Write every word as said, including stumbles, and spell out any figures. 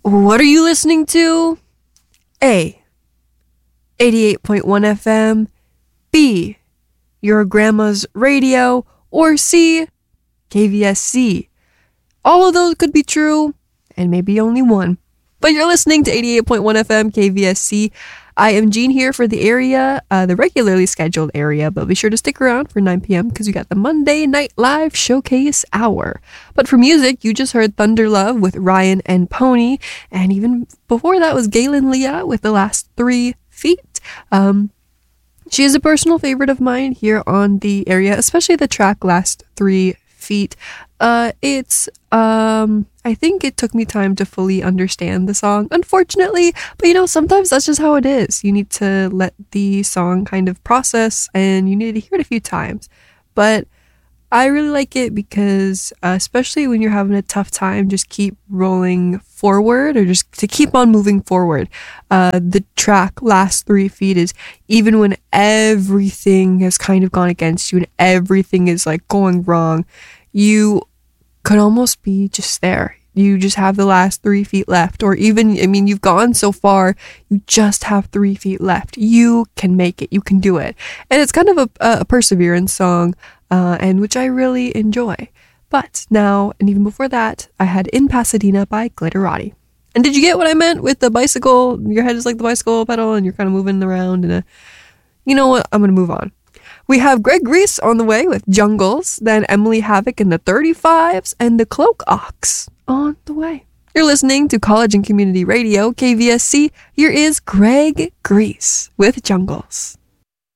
What are you listening to? A. eighty-eight point one F M. B. Your grandma's radio. Or C. K V S C. All of those could be true, and maybe only one. But you're listening to eighty-eight point one F M K V S C. I am Jean here for the area, uh, the regularly scheduled area, but be sure to stick around for nine p.m. because we got the Monday Night Live Showcase Hour. But for music, you just heard Thunder Love with Ryan and Pony, and even before that was Galen Leah with The Last Three Feet. Um, she is a personal favorite of mine here on the area, especially the track Last Three Feet. Uh, it's, um, I think it took me time to fully understand the song, unfortunately, but you know, sometimes that's just how it is. You need to let the song kind of process, and you need to hear it a few times. But I really like it because, uh, especially when you're having a tough time, just keep rolling forward, or just to keep on moving forward. Uh, the track Last Three Feet is even when everything has kind of gone against you and everything is like going wrong, you could almost be just there. You just have the last three feet left, or even, I mean, you've gone so far, you just have three feet left. You can make it. You can do it. And it's kind of a, a perseverance song, uh, and which I really enjoy. But now, and even before that, I had In Pasadena by Glitterati. And did you get what I meant with the bicycle? Your head is like the bicycle pedal, and you're kind of moving around. And you know what? I'm going to move on. We have Greg Reese on the way with Jungles, then Emily Havoc in the thirty-fives, and the Cloak Ox on the way. You're listening to College and Community Radio, K V S C. Here is Greg Reese with Jungles.